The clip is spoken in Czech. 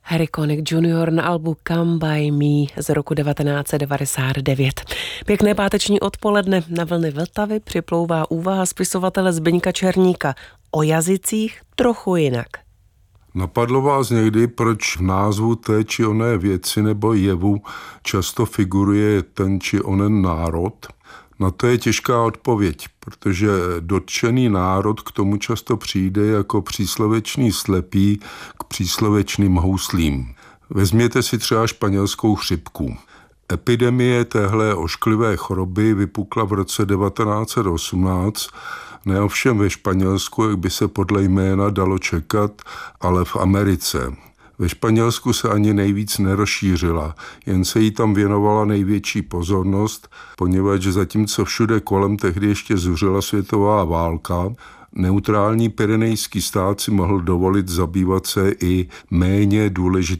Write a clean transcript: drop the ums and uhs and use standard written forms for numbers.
Harry Connick Jr. na albu Come By Me z roku 1999. Pěkné páteční odpoledne. Na vlny Vltavy připlouvá úvaha spisovatele Zbyňka Černíka o jazycích trochu jinak. Napadlo vás někdy, proč v názvu té či oné věci nebo jevu často figuruje ten či onen národ? Na to je těžká odpověď, protože dotčený národ k tomu často přijde jako příslovečný slepý k příslovečným houslím. Vezměte si třeba španělskou chřipku. Epidemie téhle ošklivé choroby vypukla v roce 1918, ne ovšem ve Španělsku, jak by se podle jména dalo čekat, ale v Americe. Ve Španělsku se ani nejvíc nerozšířila, jen se jí tam věnovala největší pozornost, poněvadž zatímco všude kolem tehdy ještě zuřila světová válka, neutrální pyrenejský stát si mohl dovolit zabývat se i méně důležitými